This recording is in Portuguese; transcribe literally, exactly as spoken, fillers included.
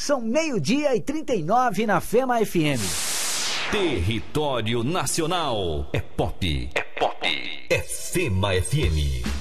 São meio-dia e trinta e nove na Fema F M. Território Nacional. É pop. É pop. É Fema F M.